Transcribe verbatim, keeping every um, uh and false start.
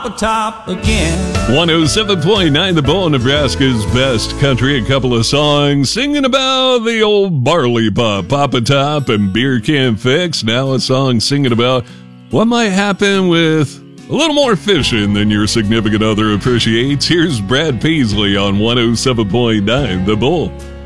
Papa Top again. one oh seven point nine The Bull, Nebraska's best country. A couple of songs singing about the old barley pop, Papa Top, and beer can fix. Now a song singing about what might happen with a little more fishing than your significant other appreciates. Here's Brad Paisley on one oh seven point nine The Bull.